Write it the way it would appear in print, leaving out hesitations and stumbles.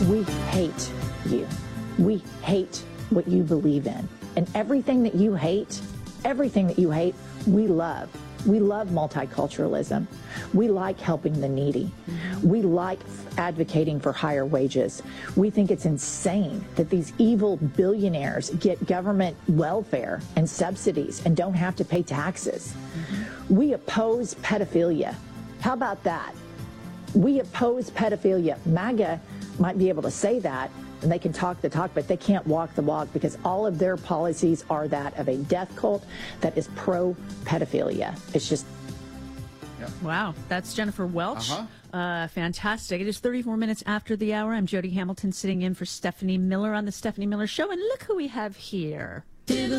We hate you. We hate what you believe in. And everything that you hate, we love. We love multiculturalism. We like helping the needy. We like advocating for higher wages. We think it's insane that these evil billionaires get government welfare and subsidies and don't have to pay taxes. We oppose pedophilia. How about that? We oppose pedophilia. MAGA might be able to say that, and they can talk the talk, but they can't walk the walk, because all of their policies are that of a death cult that is pro-pedophilia. It's just... Wow, that's Jennifer Welch. Fantastic. It is 34 minutes after the hour. I'm Jody Hamilton, sitting in for Stephanie Miller on the Stephanie Miller Show, and look who we have here. To the